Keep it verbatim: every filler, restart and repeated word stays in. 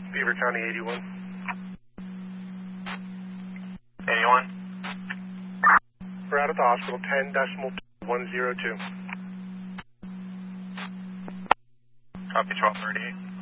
Beaver County eighty-one. eighty-one. We're out at the hospital, ten decimal one zero two. Copy twelve thirty-eight.